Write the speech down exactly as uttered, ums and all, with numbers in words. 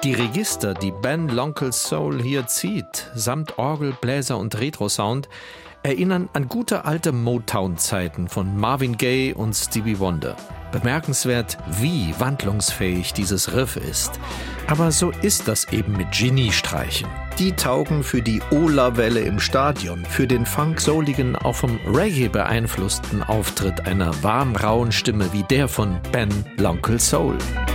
Die Register, die Ben L'Oncle Soul hier zieht, samt Orgel, Bläser und Retro-Sound, erinnern an gute alte Motown-Zeiten von Marvin Gaye und Stevie Wonder. Bemerkenswert, wie wandlungsfähig dieses Riff ist. Aber so ist das eben mit Geniestreichen. Die taugen für die Ola-Welle im Stadion, für den funk-souligen, auch vom Reggae beeinflussten Auftritt einer warm rauen Stimme wie der von Ben L'Oncle Soul.